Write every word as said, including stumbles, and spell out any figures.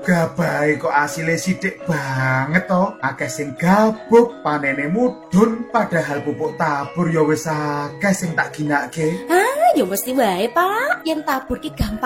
Gabahe kok asile sithik banget to. Akeh sing gabuk, panene mudhun, padahal pupuk tabur ya wis akeh sing tak ginake. Ah, ya mesti wae, Pak. Yen tabur ki gampang